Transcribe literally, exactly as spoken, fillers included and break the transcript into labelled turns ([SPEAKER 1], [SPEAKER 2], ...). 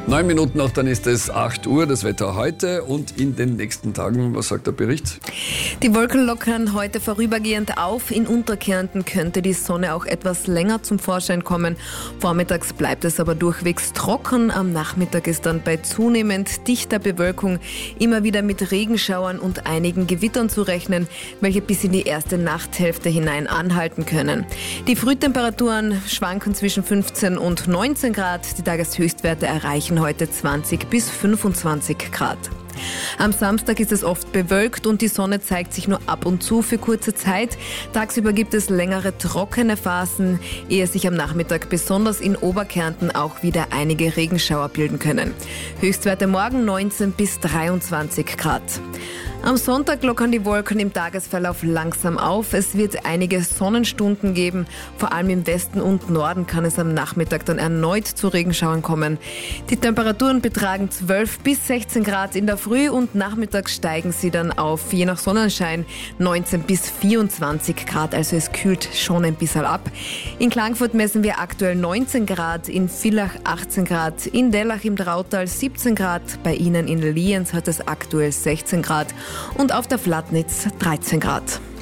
[SPEAKER 1] Neun Minuten noch, dann ist es acht Uhr, das Wetter heute und in den nächsten Tagen. Was sagt der Bericht?
[SPEAKER 2] Die Wolken lockern heute vorübergehend auf. In Unterkärnten könnte die Sonne auch etwas länger zum Vorschein kommen. Vormittags bleibt es aber durchwegs trocken. Am Nachmittag ist dann bei zunehmend dichter Bewölkung immer wieder mit Regenschauern und einigen Gewittern zu rechnen, welche bis in die erste Nachthälfte hinein anhalten können. Die Frühtemperaturen schwanken zwischen fünfzehn und neunzehn Grad. Die Tageshöchstwerte erreichen heute zwanzig bis fünfundzwanzig Grad. Am Samstag ist es oft bewölkt und die Sonne zeigt sich nur ab und zu für kurze Zeit. Tagsüber gibt es längere trockene Phasen, ehe sich am Nachmittag besonders in Oberkärnten auch wieder einige Regenschauer bilden können. Höchstwerte morgen neunzehn bis dreiundzwanzig Grad. Am Sonntag lockern die Wolken im Tagesverlauf langsam auf. Es wird einige Sonnenstunden geben. Vor allem im Westen und Norden kann es am Nachmittag dann erneut zu Regenschauern kommen. Die Temperaturen betragen zwölf bis sechzehn Grad in der Früh und nachmittags steigen sie dann auf, je nach Sonnenschein, neunzehn bis vierundzwanzig Grad. Also es kühlt schon ein bisschen ab. In Klagenfurt messen wir aktuell neunzehn Grad, in Villach achtzehn Grad, in Dellach im Drautal siebzehn Grad, bei Ihnen in Lienz hat es aktuell sechzehn Grad und auf der Flatnitz dreizehn Grad.